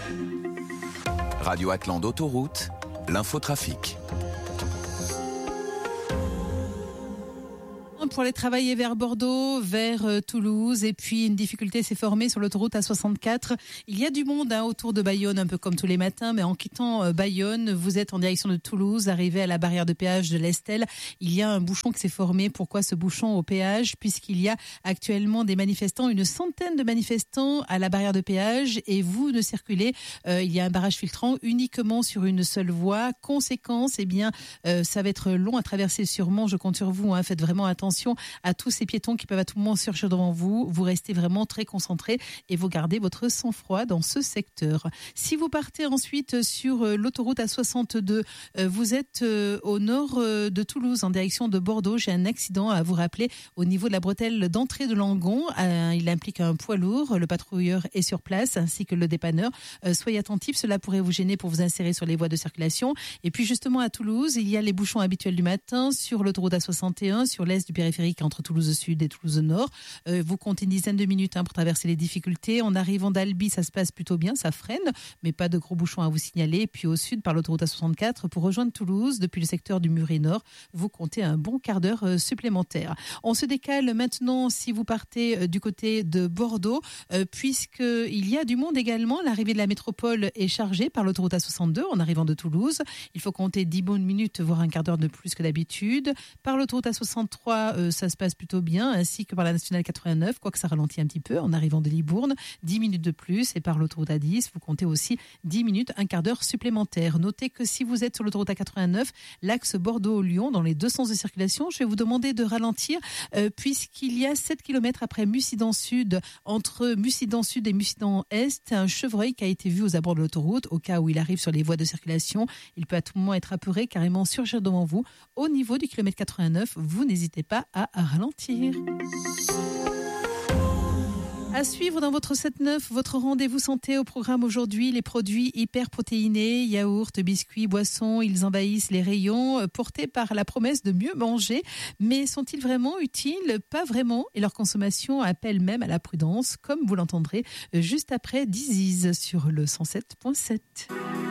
Radio Atlante Autoroute, l'infotrafic. Pour aller travailler vers Bordeaux, vers Toulouse, et puis une difficulté s'est formée sur l'autoroute A64. Il y a du monde autour de Bayonne, un peu comme tous les matins, mais en quittant Bayonne, vous êtes en direction de Toulouse, arrivé à la barrière de péage de l'Estel. Il y a un bouchon qui s'est formé. Pourquoi ce bouchon au péage? Puisqu'il y a actuellement des manifestants, une centaine de manifestants à la barrière de péage, et vous ne circulez. Il y a un barrage filtrant uniquement sur une seule voie. Conséquence, ça va être long à traverser sûrement. Je compte sur vous. Faites vraiment attention à tous ces piétons qui peuvent à tout moment surgir devant vous. Vous restez vraiment très concentré et vous gardez votre sang-froid dans ce secteur. Si vous partez ensuite sur l'autoroute A62, vous êtes au nord de Toulouse en direction de Bordeaux. J'ai un accident à vous rappeler au niveau de la bretelle d'entrée de Langon. Il implique un poids lourd. Le patrouilleur est sur place ainsi que le dépanneur. Soyez attentifs, cela pourrait vous gêner pour vous insérer sur les voies de circulation. Et puis justement à Toulouse, il y a les bouchons habituels du matin sur l'autoroute A61, sur l'est du périphérique entre Toulouse Sud et Toulouse Nord. Vous comptez une dizaine de minutes pour traverser les difficultés. En arrivant d'Albi, ça se passe plutôt bien, ça freine, mais pas de gros bouchons à vous signaler. Et puis au sud, par l'autoroute A64, pour rejoindre Toulouse, depuis le secteur du Muret Nord, vous comptez un bon quart d'heure supplémentaire. On se décale maintenant si vous partez du côté de Bordeaux, puisqu'il y a du monde également. L'arrivée de la métropole est chargée par l'autoroute A62 en arrivant de Toulouse. Il faut compter 10 bonnes minutes, voire un quart d'heure de plus que d'habitude. Par l'autoroute A63, ça se passe plutôt bien, ainsi que par la nationale 89, quoique ça ralentit un petit peu en arrivant de Libourne, 10 minutes de plus, et par l'autoroute A10, vous comptez aussi 10 minutes, un quart d'heure supplémentaire. Notez que si vous êtes sur l'autoroute A89, l'axe Bordeaux-Lyon, dans les deux sens de circulation, je vais vous demander de ralentir, puisqu'il y a 7 km après Mussidan-Sud, entre Mussidan-Sud et Mussidan-Est, un chevreuil qui a été vu aux abords de l'autoroute. Au cas où il arrive sur les voies de circulation, il peut à tout moment être apeuré, carrément surgir devant vous. Au niveau du kilomètre 89, vous n'hésitez pas à ralentir. À suivre dans votre 7-9, votre rendez-vous santé au programme aujourd'hui, les produits hyper protéinés, yaourts, biscuits, boissons, ils envahissent les rayons, portés par la promesse de mieux manger. Mais sont-ils vraiment utiles? Pas vraiment. Et leur consommation appelle même à la prudence, comme vous l'entendrez juste après Disease sur le 107.7.